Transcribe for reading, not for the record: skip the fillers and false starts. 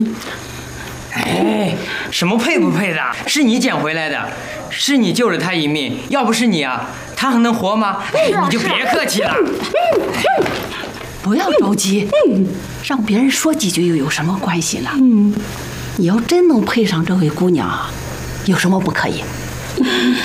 哎，什么配不配的？是你捡回来的，是你救了他一命，要不是你啊，他还能活吗？你就别客气了。 不要着急，让别人说几句又有什么关系呢？你要真能配上这位姑娘，有什么不可以？